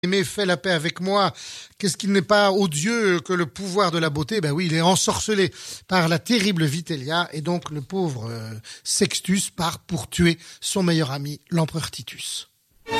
Aimé, fais la paix avec moi. Qu'est-ce qui n'est pas odieux que le pouvoir de la beauté? Ben oui, il est ensorcelé par la terrible Vitellia et donc le pauvre Sextus part pour tuer son meilleur ami, l'empereur Titus.